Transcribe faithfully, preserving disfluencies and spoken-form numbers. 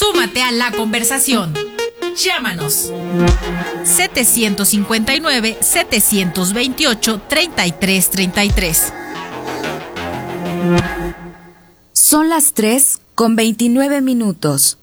Súmate a la conversación. Llámanos. setecientos cincuenta y nueve, setecientos veintiocho, treinta y tres treinta y tres. Son las tres con veintinueve minutos.